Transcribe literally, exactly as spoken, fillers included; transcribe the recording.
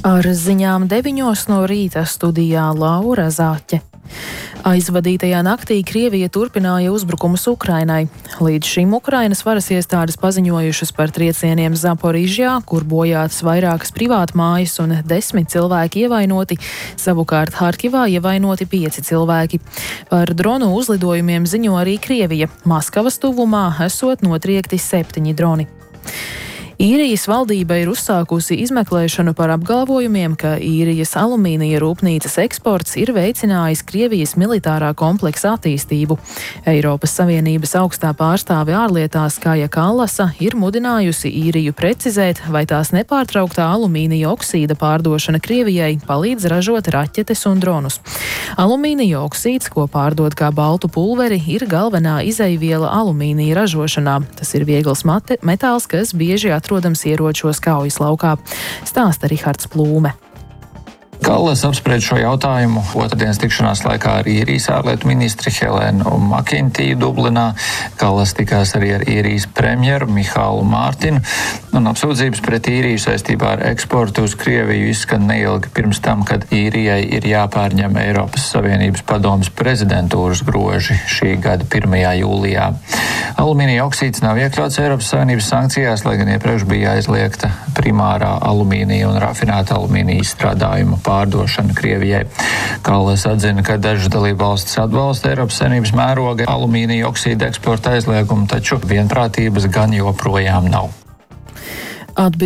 Ar ziņām deviņos no rīta studijā Laura Zāķe. Aizvadītajā naktī Krievija turpināja uzbrukumus Ukrainai. Līdz šim Ukrainas varas iestādes paziņojušas par triecieniem Zaporižjā, kur bojātas vairākas privātmājas un desmit cilvēki ievainoti, savukārt Harkivā ievainoti pieci cilvēki. Par dronu uzlidojumiem ziņo arī Krievija. Maskavas tuvumā esot notriekti septiņi droni. Īrijas valdība ir uzsākusi izmeklēšanu par apgalvojumiem, ka Īrijas alumīnija rūpnīcas eksports ir veicinājis Krievijas militārā kompleksa attīstību. Eiropas Savienības augstā pārstāve ārlietās Kaja Kallasa ir mudinājusi Īriju precizēt, vai tās nepārtrauktā alumīnija oksīda pārdošana Krievijai palīdz ražot raķetes un dronus. Alumīnija oksīds, ko pārdod kā baltu pulveri, ir galvenā izejviela alumīnija ražošanā. Tas ir viegls mate, metāls, kas bieži atrodams ieročos kaujas laukā. Stāsta Rihards Plūme. Kallas apspried šo jautājumu otrdienas tikšanās laikā ar Īrijas ārlietu ministri Helēnu Makintiju Dublinā. Kallas tikās arī ar Īrijas premjeru Mihālu Mārtinu, un apsūdzības pret Īriju saistībā ar eksportu uz Krieviju izskan neilgi pirms tam, kad Īrijai ir jāpārņem Eiropas Savienības padomes prezidentūras groži šī gada pirmajā jūlijā. Alumīnija oksīds nav iekļauts Eiropas Savienības sankcijās, lai gan iepriekš bija aizliegta primārā alumīnija un rafinēta alumīnija izstrādājuma pārdošana Krievijai. Kallas atzina, ka dažas dalībvalstis atbalsta Eiropas Savienības mēroga alumīnija oksīda eksporta aizliegumu, taču vienprātības gan joprojām nav.